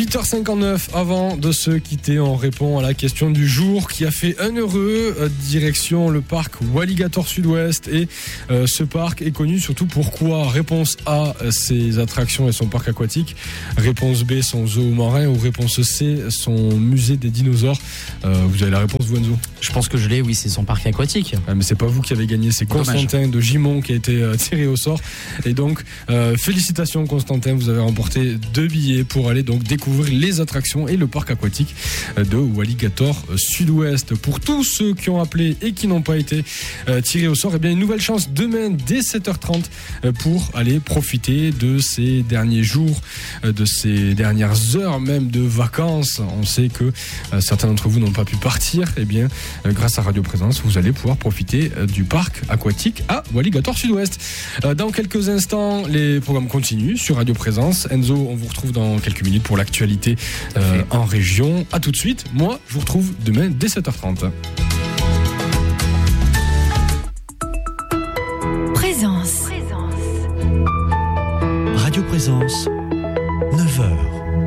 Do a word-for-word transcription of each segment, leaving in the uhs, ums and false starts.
huit heures cinquante-neuf, avant de se quitter, on répond à la question du jour qui a fait un heureux. Direction le parc Walligator Sud-Ouest. Et euh, ce parc est connu surtout pour quoi? Réponse A, ses attractions et son parc aquatique. Réponse B, son zoo marin. Ou réponse C, son musée des dinosaures. Euh, vous avez la réponse, vous, Enzo? Je pense que je l'ai, oui, c'est son parc aquatique. Ah, mais c'est pas vous qui avez gagné, c'est Constantin de Gimont qui a été euh, tiré au sort. Et donc, euh, félicitations Constantin, vous avez remporté deux billets pour aller donc découvrir les attractions et le parc aquatique de Walligator Sud-Ouest. Pour tous ceux qui ont appelé et qui n'ont pas été euh, tirés au sort, eh bien une nouvelle chance demain dès sept heures trente euh, pour aller profiter de ces derniers jours, euh, de ces dernières heures même de vacances. On sait que euh, certains d'entre vous n'ont pas pu partir. Eh bien, euh, grâce à Radio Présence, vous allez pouvoir profiter euh, du parc aquatique à Walligator Sud-Ouest. Euh, dans quelques instants, les programmes continuent sur Radio Présence. Enzo, on vous retrouve dans quelques minutes pour l'actualité euh, en région. À tout de suite. Moi, je vous retrouve demain dès sept heures trente. Présence. Radio Présence, neuf heures.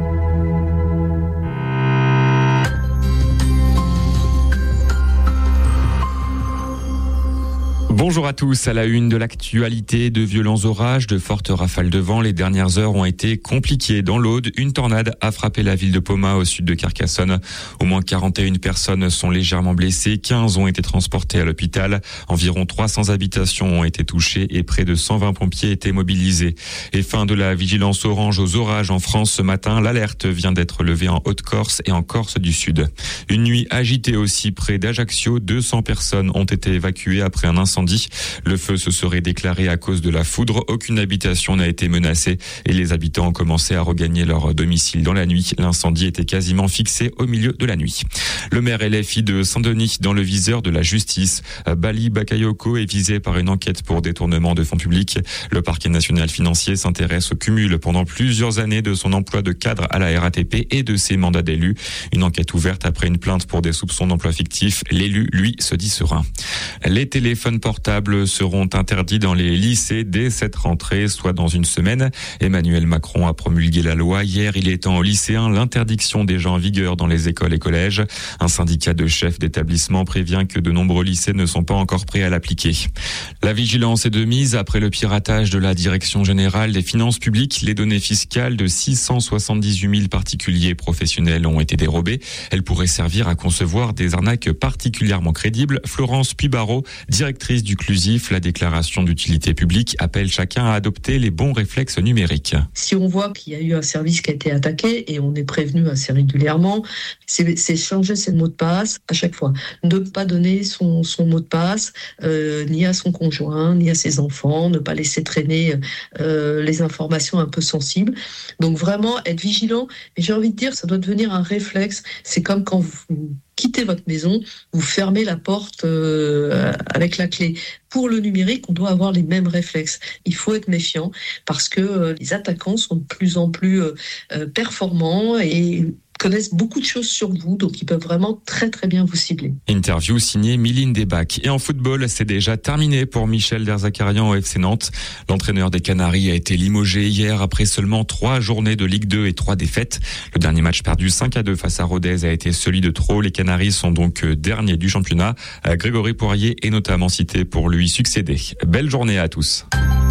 Bonjour à tous, à la une de l'actualité, de violents orages, de fortes rafales de vent. Les dernières heures ont été compliquées. Dans l'Aude, une tornade a frappé la ville de Poma au sud de Carcassonne. Au moins quarante et une personnes sont légèrement blessées, quinze ont été transportées à l'hôpital. Environ trois cents habitations ont été touchées et près de cent vingt pompiers étaient mobilisés. Et fin de la vigilance orange aux orages en France ce matin. L'alerte vient d'être levée en Haute-Corse et en Corse du Sud. Une nuit agitée aussi près d'Ajaccio. deux cents personnes ont été évacuées après un incendie. Le feu se serait déclaré à cause de la foudre. Aucune habitation n'a été menacée et les habitants ont commencé à regagner leur domicile dans la nuit. L'incendie était quasiment fixé au milieu de la nuit. Le maire L F I de Saint-Denis dans le viseur de la justice. Bali Bakayoko est visé par une enquête pour détournement de fonds publics. Le parquet national financier s'intéresse au cumul pendant plusieurs années de son emploi de cadre à la R A T P et de ses mandats d'élu. Une enquête ouverte après une plainte pour des soupçons d'emploi fictif. L'élu, lui, se dit serein. Les téléphones portables seront interdits dans les lycées dès cette rentrée, soit dans une semaine. Emmanuel Macron a promulgué la loi. Hier, il étend aux lycéens l'interdiction déjà en vigueur dans les écoles et collèges. Un syndicat de chefs d'établissement prévient que de nombreux lycées ne sont pas encore prêts à l'appliquer. La vigilance est de mise après le piratage de la Direction générale des finances publiques. Les données fiscales de six cent soixante-dix-huit mille particuliers et professionnels ont été dérobées. Elles pourraient servir à concevoir des arnaques particulièrement crédibles. Florence Puybarreau, directrice du Clusif, la déclaration d'utilité publique appelle chacun à adopter les bons réflexes numériques. Si on voit qu'il y a eu un service qui a été attaqué et on est prévenu assez régulièrement, c'est, c'est changer ses mots de passe à chaque fois. Ne pas donner son, son mot de passe euh, ni à son conjoint, ni à ses enfants, ne pas laisser traîner euh, les informations un peu sensibles. Donc vraiment être vigilant. Et j'ai envie de dire, ça doit devenir un réflexe. C'est comme quand vous quittez votre maison, vous fermez la porte euh, avec la clé. Pour le numérique, on doit avoir les mêmes réflexes. Il faut être méfiant parce que euh, les attaquants sont de plus en plus euh, euh, performants et connaissent beaucoup de choses sur vous, donc ils peuvent vraiment très très bien vous cibler. Interview signée Miline Desbac. Et en football, c'est déjà terminé pour Michel Derzakarian au F C Nantes. L'entraîneur des Canaries a été limogé hier après seulement trois journées de Ligue deux et trois défaites. Le dernier match perdu cinq à deux face à Rodez a été celui de trop. Les Canaries sont donc derniers du championnat. Grégory Poirier est notamment cité pour lui succéder. Belle journée à tous.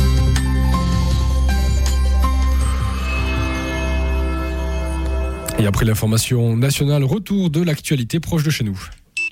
Et après l'information nationale, retour de l'actualité proche de chez nous.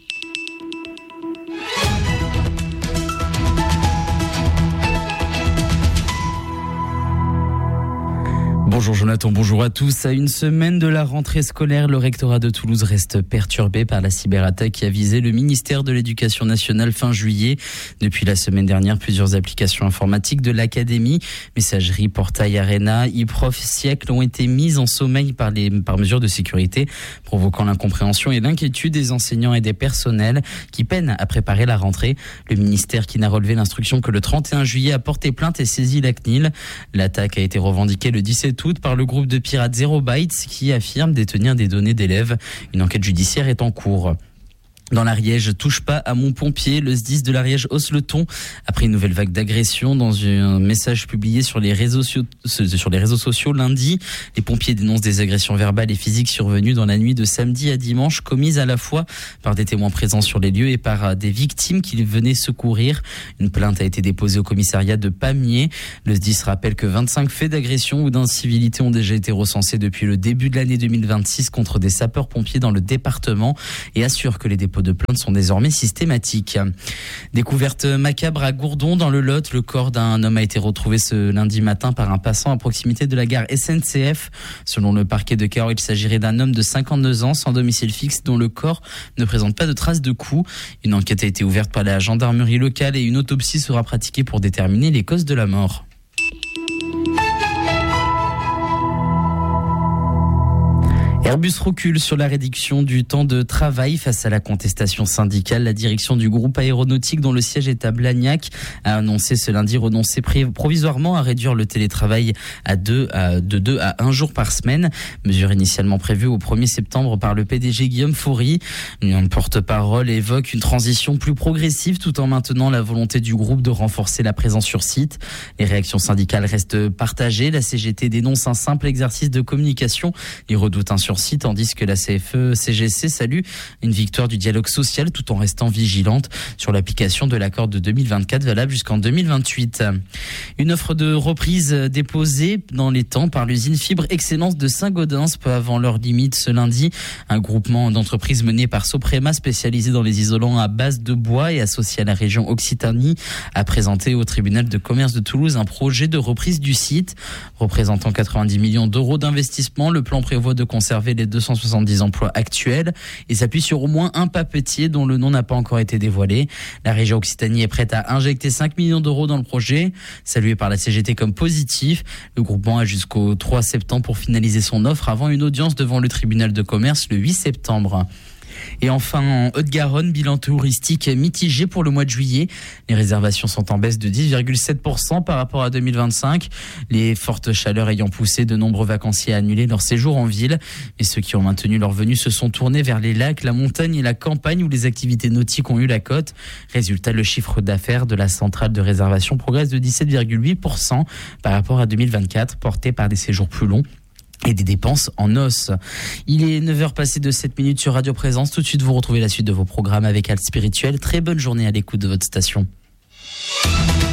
Bonjour Jonathan, bonjour à tous. À une semaine de la rentrée scolaire, le rectorat de Toulouse reste perturbé par la cyberattaque qui a visé le ministère de l'Éducation nationale fin juillet. Depuis la semaine dernière, plusieurs applications informatiques de l'académie, messagerie, portail, Arena, e-prof, siècle ont été mises en sommeil par les par mesure de sécurité, provoquant l'incompréhension et l'inquiétude des enseignants et des personnels qui peinent à préparer la rentrée. Le ministère qui n'a relevé l'instruction que le trente et un juillet a porté plainte et saisi la C N I L. L'attaque a été revendiquée le dix-sept août par le groupe de pirates Zero Bytes qui affirme détenir des données d'élèves. Une enquête judiciaire est en cours. Dans l'Ariège, touche pas à mon pompier. Le S D I S de l'Ariège hausse le ton après une nouvelle vague d'agression. Dans un message publié sur les réseaux sociaux, sur les réseaux sociaux lundi, les pompiers dénoncent des agressions verbales et physiques survenues dans la nuit de samedi à dimanche, commises à la fois par des témoins présents sur les lieux et par des victimes qui venaient secourir. Une plainte a été déposée au commissariat de Pamiers. Le S D I S rappelle que vingt-cinq faits d'agression ou d'incivilité ont déjà été recensés depuis le début de l'année deux mille vingt-six contre des sapeurs-pompiers dans le département et assure que les dépôts de plaintes sont désormais systématiques. Découverte macabre à Gourdon dans le Lot. Le corps d'un homme a été retrouvé ce lundi matin par un passant à proximité de la gare S N C F. Selon le parquet de Cahors, il s'agirait d'un homme de cinquante-deux ans sans domicile fixe dont le corps ne présente pas de traces de coups. Une enquête a été ouverte par la gendarmerie locale et une autopsie sera pratiquée pour déterminer les causes de la mort. Airbus recule sur la réduction du temps de travail face à la contestation syndicale. La direction du groupe aéronautique dont le siège est à Blagnac a annoncé ce lundi renoncer provisoirement à réduire le télétravail à deux, à, de deux à un jour par semaine. Mesure initialement prévue au premier septembre par le P D G Guillaume Faury. Un porte-parole évoque une transition plus progressive tout en maintenant la volonté du groupe de renforcer la présence sur site. Les réactions syndicales restent partagées. La C G T dénonce un simple exercice de communication et redoute un sursis, tandis que la C F E C G C salue une victoire du dialogue social tout en restant vigilante sur l'application de l'accord de deux mille vingt-quatre valable jusqu'en deux mille vingt-huit. Une offre de reprise déposée dans les temps par l'usine Fibre Excellence de Saint-Gaudens peu avant leur limite ce lundi. Un groupement d'entreprises mené par Soprema spécialisé dans les isolants à base de bois et associé à la région Occitanie a présenté au tribunal de commerce de Toulouse un projet de reprise du site représentant quatre-vingt-dix millions d'euros d'investissement. Le plan prévoit de conserver les deux cent soixante-dix emplois actuels et s'appuie sur au moins un papetier dont le nom n'a pas encore été dévoilé. La région Occitanie est prête à injecter cinq millions d'euros dans le projet, salué par la C G T comme positif. Le groupement a jusqu'au trois septembre pour finaliser son offre avant une audience devant le tribunal de commerce le huit septembre. Et enfin, en Haute-Garonne, bilan touristique mitigé pour le mois de juillet. Les réservations sont en baisse de dix virgule sept pour cent par rapport à deux mille vingt-cinq. Les fortes chaleurs ayant poussé de nombreux vacanciers à annuler leur séjour en ville. Et ceux qui ont maintenu leur venue se sont tournés vers les lacs, la montagne et la campagne où les activités nautiques ont eu la cote. Résultat, le chiffre d'affaires de la centrale de réservation progresse de dix-sept virgule huit pour cent par rapport à deux mille vingt-quatre, porté par des séjours plus longs et des dépenses en os. Il est neuf heures passées de sept minutes sur Radio Présence. Tout de suite, vous retrouvez la suite de vos programmes avec Alt Spirituel. Très bonne journée à l'écoute de votre station.